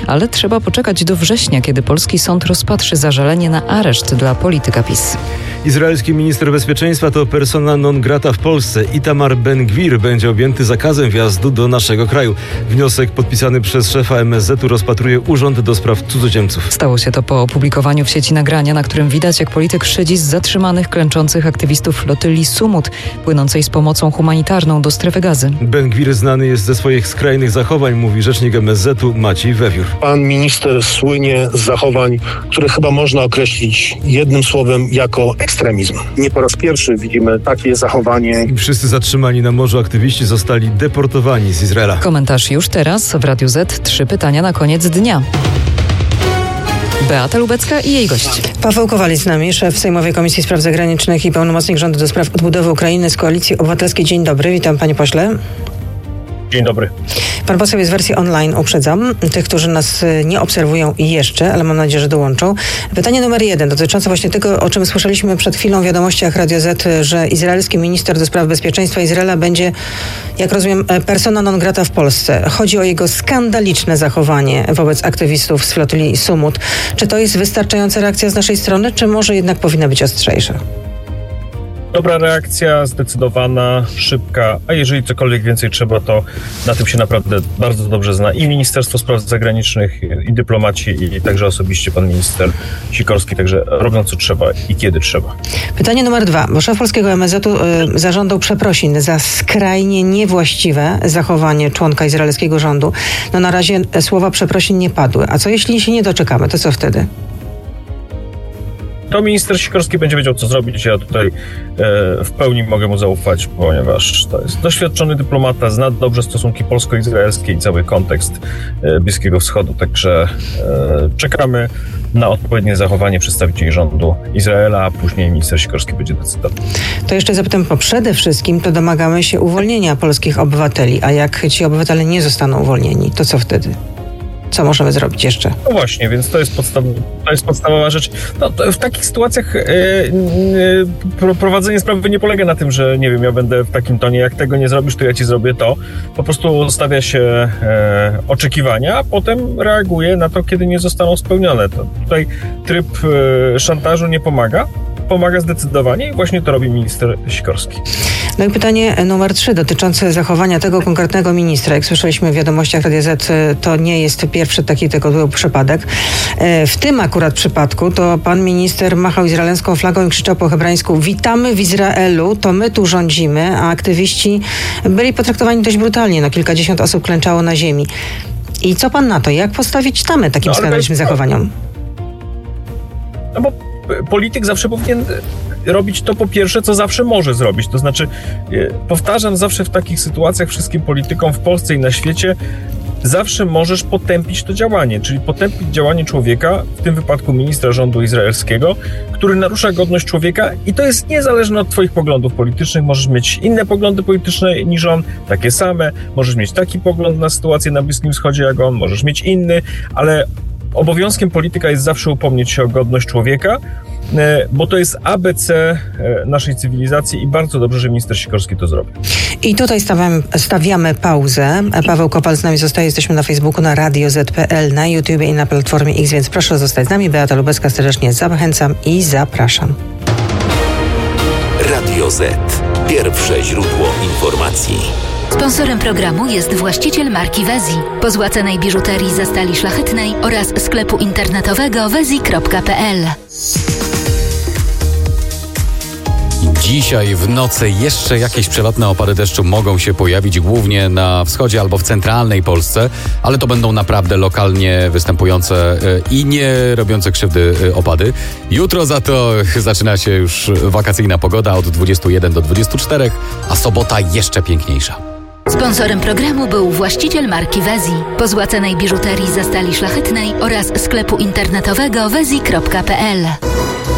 ale trzeba poczekać do września, kiedy polski sąd rozpatrzy zażalenie na areszt dla polityka PiS. Izraelski minister bezpieczeństwa to persona non grata w Polsce. Itamar Ben-Gvir będzie objęty zakazem wjazdu do naszego kraju. Wniosek podpisany przez szefa MSZ-u rozpatruje Urząd do Spraw Cudzoziemców. Stało się to po opublikowaniu w sieci nagrania, na którym widać, jak polityk szydzi z zatrzymanych, klęczących aktywistów flotyli Sumut, płynącej z pomocą humanitarną do strefy Gazy. Ben-Gvir znany jest ze swoich skrajnych zachowań, mówi rzecznik MSZ-u Maciej Wewiór. Pan minister słynie z zachowań, które chyba można określić jednym słowem jako ekstremizm. Nie po raz pierwszy widzimy takie zachowanie. Wszyscy zatrzymani na morzu aktywiści zostali deportowani z Izraela. Komentarz już teraz w Radiu Z. 3 pytania na koniec dnia. Beata Lubecka i jej gość. Paweł Kowalik z nami, szef Sejmowej Komisji Spraw Zagranicznych i pełnomocnik rządu do spraw odbudowy Ukrainy z Koalicji Obywatelskiej. Dzień dobry, witam panie pośle. Dzień dobry. Pan poseł jest w wersji online, uprzedzam, tych, którzy nas nie obserwują jeszcze, ale mam nadzieję, że dołączą. Pytanie numer 1, dotyczące właśnie tego, o czym słyszeliśmy przed chwilą w wiadomościach Radio Z, że izraelski minister do spraw bezpieczeństwa Izraela będzie, jak rozumiem, persona non grata w Polsce. Chodzi o jego skandaliczne zachowanie wobec aktywistów z flotyli Sumut. Czy to jest wystarczająca reakcja z naszej strony, czy może jednak powinna być ostrzejsza? Dobra reakcja, zdecydowana, szybka, a jeżeli cokolwiek więcej trzeba, to na tym się naprawdę bardzo dobrze zna i Ministerstwo Spraw Zagranicznych, i dyplomaci, i także osobiście pan minister Sikorski, także robią co trzeba i kiedy trzeba. Pytanie numer 2, bo szef polskiego MSZ-u zażądał przeprosin za skrajnie niewłaściwe zachowanie członka izraelskiego rządu. No na razie słowa przeprosin nie padły. A co jeśli się nie doczekamy, to co wtedy? To minister Sikorski będzie wiedział, co zrobić. Ja tutaj w pełni mogę mu zaufać, ponieważ to jest doświadczony dyplomata, zna dobrze stosunki polsko-izraelskie i cały kontekst Bliskiego Wschodu. Także czekamy na odpowiednie zachowanie przedstawicieli rządu Izraela, a później minister Sikorski będzie decydował. To jeszcze zapytam, bo przede wszystkim to domagamy się uwolnienia polskich obywateli, a jak ci obywatele nie zostaną uwolnieni, to co wtedy? Co możemy zrobić jeszcze? No właśnie, więc to jest podstawowa rzecz. No, w takich sytuacjach prowadzenie sprawy nie polega na tym, że nie wiem, ja będę w takim tonie, jak tego nie zrobisz, to ja ci zrobię to. Po prostu stawia się oczekiwania, a potem reaguje na to, kiedy nie zostaną spełnione. To tutaj tryb szantażu nie pomaga. Pomaga zdecydowanie i właśnie to robi minister Sikorski. No i pytanie numer 3 dotyczące zachowania tego konkretnego ministra. Jak słyszeliśmy w wiadomościach Radia Z, to nie jest pierwszy taki tego przypadek. W tym akurat przypadku to pan minister machał izraelską flagą i krzyczał po hebrajsku: witamy w Izraelu, to my tu rządzimy, a aktywiści byli potraktowani dość brutalnie. No, kilkadziesiąt osób klęczało na ziemi. I co pan na to? Jak postawić tamę takim skandalicznym zachowaniom? No bo polityk zawsze powinien robić to po pierwsze, co zawsze może zrobić. To znaczy, powtarzam zawsze w takich sytuacjach wszystkim politykom w Polsce i na świecie, zawsze możesz potępić to działanie, czyli potępić działanie człowieka, w tym wypadku ministra rządu izraelskiego, który narusza godność człowieka i to jest niezależne od twoich poglądów politycznych. Możesz mieć inne poglądy polityczne niż on, takie same, możesz mieć taki pogląd na sytuację na Bliskim Wschodzie jak on, możesz mieć inny, ale obowiązkiem polityka jest zawsze upomnieć się o godność człowieka, bo to jest ABC naszej cywilizacji i bardzo dobrze, że minister Sikorski to zrobił. I tutaj stawiamy pauzę. Paweł Kowal z nami zostaje. Jesteśmy na Facebooku, na Radio Z.pl, na YouTube i na platformie X, więc proszę zostać z nami. Beata Lubecka serdecznie zachęcam i zapraszam. Radio Z. Pierwsze źródło informacji. Sponsorem programu jest właściciel marki Wezi, pozłacanej biżuterii ze stali szlachetnej oraz sklepu internetowego wezi.pl. Dzisiaj w nocy jeszcze jakieś przelotne opady deszczu mogą się pojawić, głównie na wschodzie albo w centralnej Polsce, ale to będą naprawdę lokalnie występujące i nie robiące krzywdy opady. Jutro za to zaczyna się już wakacyjna pogoda od 21 do 24, a sobota jeszcze piękniejsza. Sponsorem programu był właściciel marki Wezi, pozłacanej biżuterii ze stali szlachetnej oraz sklepu internetowego wezi.pl.